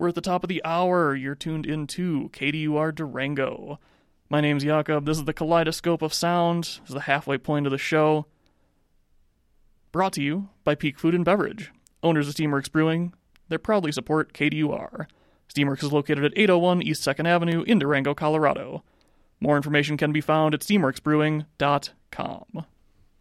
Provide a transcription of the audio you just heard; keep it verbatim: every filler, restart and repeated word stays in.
We're at the top of the hour. You're tuned into K D U R Durango. My name's Jakob. This is the Kaleidoscope of Sound. This is the halfway point of the show. Brought to you by Peak Food and Beverage. Owners of Steamworks Brewing. They proudly support K D U R. Steamworks is located at eight oh one East second Avenue in Durango, Colorado. More information can be found at steamworks brewing dot com.